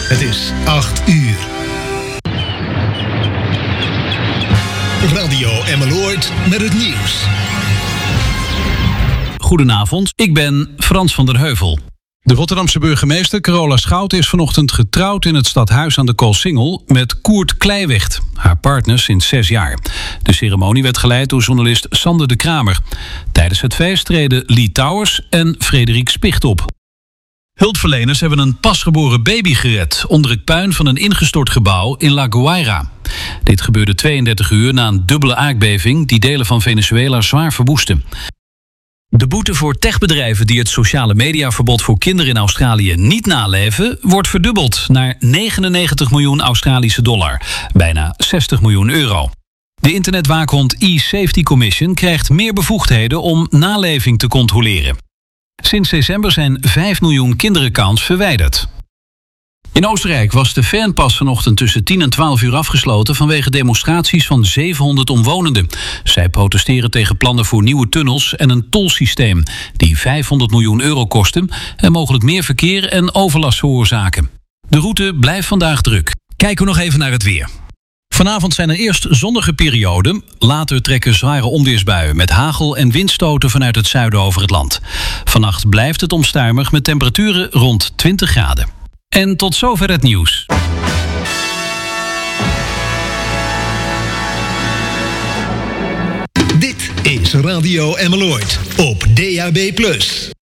Het is 8 uur. Radio Emmeloord met het nieuws. Goedenavond, ik ben Frans van der Heuvel. De Rotterdamse burgemeester Carola Schouten is vanochtend getrouwd in het stadhuis aan de Koolsingel met Koert Kleiwicht, haar partner sinds 6 jaar. De ceremonie werd geleid door journalist Sander de Kramer. Tijdens het feest treden Lee Towers en Frederik Spicht op. Hulpverleners hebben een pasgeboren baby gered onder het puin van een ingestort gebouw in La Guaira. Dit gebeurde 32 uur na een dubbele aardbeving die delen van Venezuela zwaar verwoestte. De boete voor techbedrijven die het sociale mediaverbod voor kinderen in Australië niet naleven, wordt verdubbeld naar 99 miljoen Australische dollar, bijna 60 miljoen euro. De internetwaakhond e-Safety Commission krijgt meer bevoegdheden om naleving te controleren. Sinds december zijn 5 miljoen kinderaccounts verwijderd. In Oostenrijk was de Fernpas vanochtend tussen 10 en 12 uur afgesloten vanwege demonstraties van 700 omwonenden. Zij protesteren tegen plannen voor nieuwe tunnels en een tolsysteem die 500 miljoen euro kosten en mogelijk meer verkeer en overlast veroorzaken. De route blijft vandaag druk. Kijken we nog even naar het weer. Vanavond zijn er eerst zonnige perioden. Later trekken zware onweersbuien met hagel en windstoten vanuit het zuiden over het land. Vannacht blijft het onstuimig met temperaturen rond 20 graden. En tot zover het nieuws. Dit is Radio Emmeloord op DAB+.